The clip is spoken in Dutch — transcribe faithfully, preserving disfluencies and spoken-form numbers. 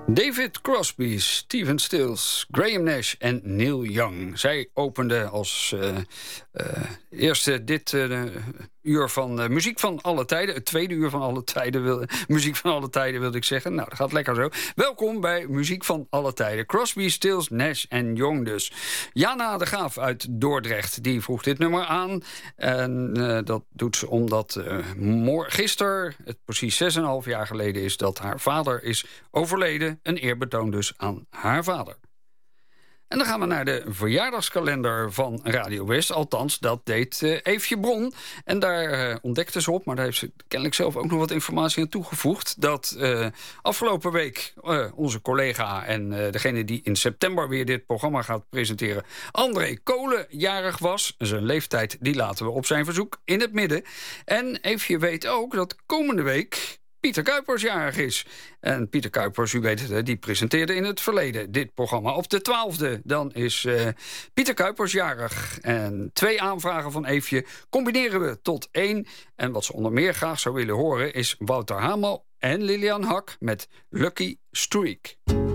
David Crosby, Stephen Stills, Graham Nash en Neil Young. Zij openden als uh, uh, eerste dit uh, uur van uh, muziek van alle tijden. Het tweede uur van alle tijden. Wil, muziek van alle tijden wilde ik zeggen. Nou, dat gaat lekker zo. Welkom bij Muziek van alle tijden. Crosby, Stills, Nash en Young dus. Jana de Graaf uit Dordrecht, die vroeg dit nummer aan. En uh, dat doet ze omdat uh, gisteren, het precies zes en een half jaar geleden is dat haar vader is overleden. Een eerbetoon dus aan haar vader. En dan gaan we naar de verjaardagskalender van Radio West. Althans, dat deed uh, Eefje Bron. En daar uh, ontdekte ze op, maar daar heeft ze kennelijk zelf ook nog wat informatie aan toegevoegd. Dat uh, afgelopen week uh, onze collega en uh, degene die in september weer dit programma gaat presenteren, André Kolen, jarig was. Zijn leeftijd die laten we op zijn verzoek in het midden. En Eefje weet ook dat komende week Pieter Kuipers jarig is. En Pieter Kuipers, u weet het, die presenteerde in het verleden dit programma. Op de twaalfde, dan is uh, Pieter Kuipers jarig. En twee aanvragen van Eefje combineren we tot één. En wat ze onder meer graag zou willen horen is Wouter Hamel en Lilian Hak met Lucky Streak.